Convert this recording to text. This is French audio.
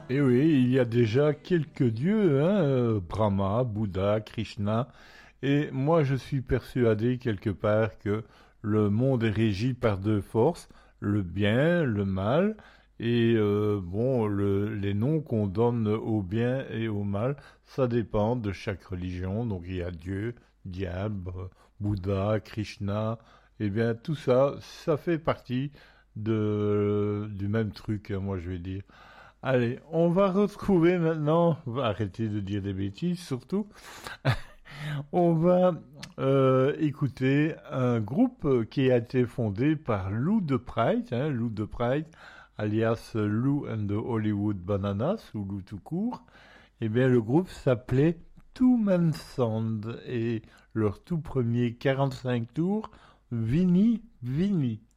Et oui, il y a déjà quelques dieux, hein, Brahma, Bouddha, Krishna, et moi je suis persuadé quelque part que le monde est régi par deux forces, le bien, le mal, et bon, les noms qu'on donne au bien et au mal, ça dépend de chaque religion. Donc il y a Dieu, diable, Bouddha, Krishna, et bien tout ça, ça fait partie du même truc, hein, moi je vais dire. Allez, on va retrouver maintenant, on va arrêter de dire des bêtises surtout, on va écouter un groupe qui a été fondé par Lou de Pride, hein, Lou de Pride, alias Lou and the Hollywood Bananas, ou Lou tout court. Eh bien, le groupe s'appelait Two Man Sound et leur tout premier 45 tours, Vini Vini.